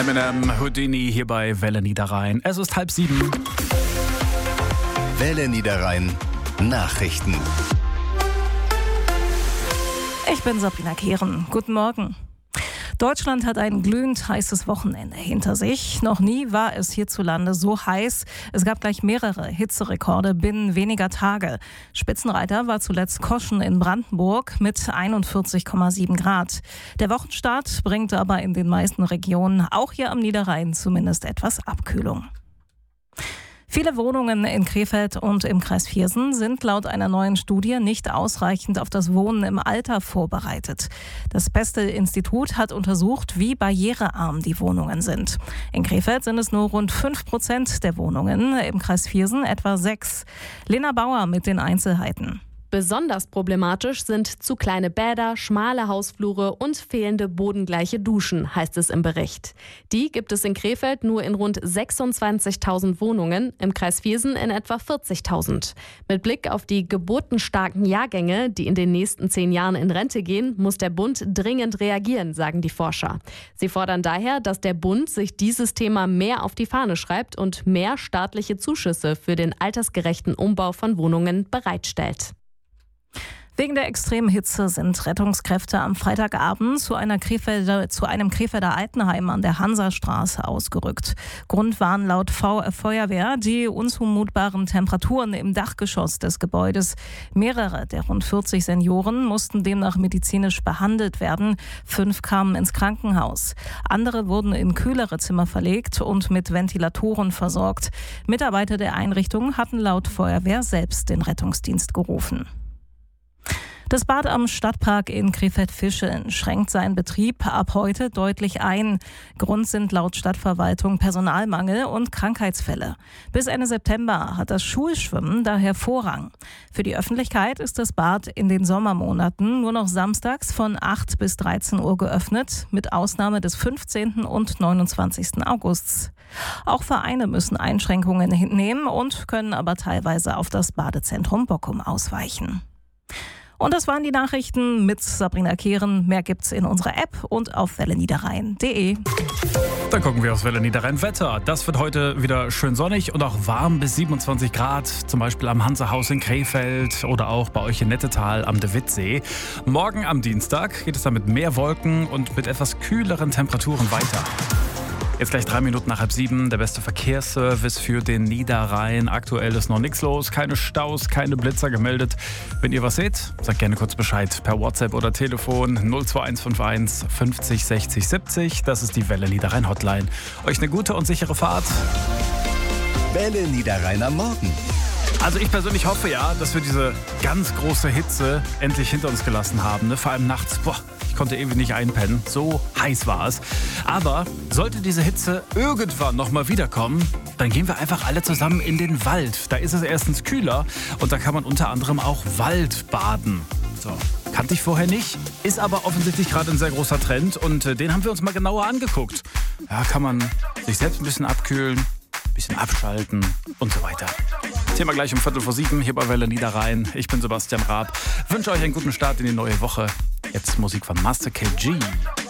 Eminem, Houdini hier bei Welle Niederrhein. Es ist 6:30. Welle Niederrhein Nachrichten. Ich bin Sabrina Kehren. Guten Morgen. Deutschland hat ein glühend heißes Wochenende hinter sich. Noch nie war es hierzulande so heiß. Es gab gleich mehrere Hitzerekorde binnen weniger Tage. Spitzenreiter war zuletzt Koschen in Brandenburg mit 41,7 Grad. Der Wochenstart bringt aber in den meisten Regionen, auch hier am Niederrhein, zumindest etwas Abkühlung. Viele Wohnungen in Krefeld und im Kreis Viersen sind laut einer neuen Studie nicht ausreichend auf das Wohnen im Alter vorbereitet. Das Beste-Institut hat untersucht, wie barrierearm die Wohnungen sind. In Krefeld sind es nur rund 5% der Wohnungen, im Kreis Viersen etwa 6%. Lena Bauer mit den Einzelheiten. Besonders problematisch sind zu kleine Bäder, schmale Hausflure und fehlende bodengleiche Duschen, heißt es im Bericht. Die gibt es in Krefeld nur in rund 26.000 Wohnungen, im Kreis Viersen in etwa 40.000. Mit Blick auf die geburtenstarken Jahrgänge, die in den nächsten 10 Jahren in Rente gehen, muss der Bund dringend reagieren, sagen die Forscher. Sie fordern daher, dass der Bund sich dieses Thema mehr auf die Fahne schreibt und mehr staatliche Zuschüsse für den altersgerechten Umbau von Wohnungen bereitstellt. Wegen der extremen Hitze sind Rettungskräfte am Freitagabend zu einem Krefelder Altenheim an der Hansastraße ausgerückt. Grund waren laut Feuerwehr die unzumutbaren Temperaturen im Dachgeschoss des Gebäudes. Mehrere der rund 40 Senioren mussten demnach medizinisch behandelt werden. 5 kamen ins Krankenhaus. Andere wurden in kühlere Zimmer verlegt und mit Ventilatoren versorgt. Mitarbeiter der Einrichtung hatten laut Feuerwehr selbst den Rettungsdienst gerufen. Das Bad am Stadtpark in Krefeld-Fischeln schränkt seinen Betrieb ab heute deutlich ein. Grund sind laut Stadtverwaltung Personalmangel und Krankheitsfälle. Bis Ende September hat das Schulschwimmen daher Vorrang. Für die Öffentlichkeit ist das Bad in den Sommermonaten nur noch samstags von 8 bis 13 Uhr geöffnet, mit Ausnahme des 15. und 29. Augusts. Auch Vereine müssen Einschränkungen hinnehmen und können aber teilweise auf das Badezentrum Bockum ausweichen. Und das waren die Nachrichten mit Sabrina Kehren. Mehr gibt's in unserer App und auf welleniederrhein.de. Dann gucken wir aufs Welle Niederrhein Wetter. Das wird heute wieder schön sonnig und auch warm bis 27 Grad. Zum Beispiel am Hansahaus in Krefeld oder auch bei euch in Nettetal am De Wittsee. Morgen am Dienstag geht es dann mit mehr Wolken und mit etwas kühleren Temperaturen weiter. Jetzt gleich 3 Minuten nach 6:30, der beste Verkehrsservice für den Niederrhein. Aktuell ist noch nichts los, keine Staus, keine Blitzer gemeldet. Wenn ihr was seht, sagt gerne kurz Bescheid per WhatsApp oder Telefon 02151 50 60 70. Das ist die Welle Niederrhein Hotline. Euch eine gute und sichere Fahrt. Welle Niederrhein am Morgen. Also ich persönlich hoffe ja, dass wir diese ganz große Hitze endlich hinter uns gelassen haben. Ne? Vor allem nachts. Ich konnte ewig nicht einpennen. So heiß war es. Aber sollte diese Hitze irgendwann nochmal wiederkommen, dann gehen wir einfach alle zusammen in den Wald. Da ist es erstens kühler und da kann man unter anderem auch Waldbaden. So. Kannte ich vorher nicht, ist aber offensichtlich gerade ein sehr großer Trend und den haben wir uns mal genauer angeguckt. Ja, kann man sich selbst ein bisschen abkühlen, ein bisschen abschalten und so weiter. Thema gleich um 6:15 hier bei Welle Niederrhein. Ich bin Sebastian Raab. Wünsche euch einen guten Start in die neue Woche. Jetzt Musik von Master KG.